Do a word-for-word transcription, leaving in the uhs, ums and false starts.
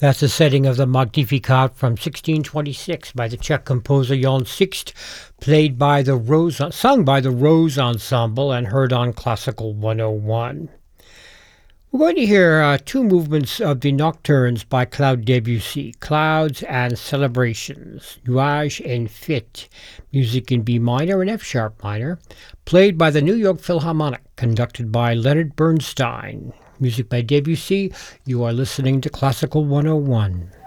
That's a setting of the Magnificat from sixteen twenty-six by the Czech composer Jan Sixt, played by the Rose, sung by the Rose Ensemble and heard on Classical one oh one. We're going to hear uh, two movements of the Nocturnes by Claude Debussy, Clouds and Celebrations, Nuages and Fêtes, music in B minor and F sharp minor, played by the New York Philharmonic, conducted by Leonard Bernstein. Music by Debussy. You are listening to Classical one oh one.